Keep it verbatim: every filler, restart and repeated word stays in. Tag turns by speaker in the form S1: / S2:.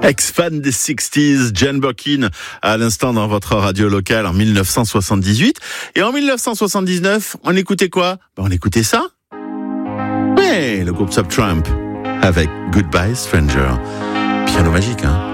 S1: Ex-fan des sixties, Jane Birkin, à l'instant dans votre radio locale en dix-neuf cent soixante-dix-huit. Et en dix-neuf cent soixante-dix-neuf, on écoutait quoi? Ben, on écoutait ça. Ouais, le groupe Subtramp avec Goodbye Stranger. Piano magique, hein?